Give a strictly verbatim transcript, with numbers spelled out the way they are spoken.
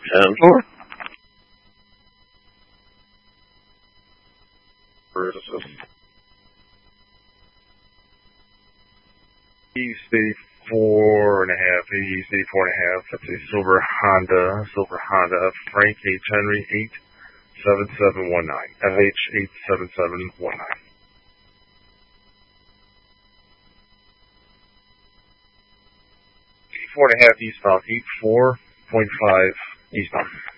ten four. East eighty-four and a half, East eighty-four and a half. That's a silver Honda, silver Honda, Frank H. Henry eight seven seven one nine, F H eight seven seven one nine. eighty-four and a half eastbound, eighty-four point five eastbound.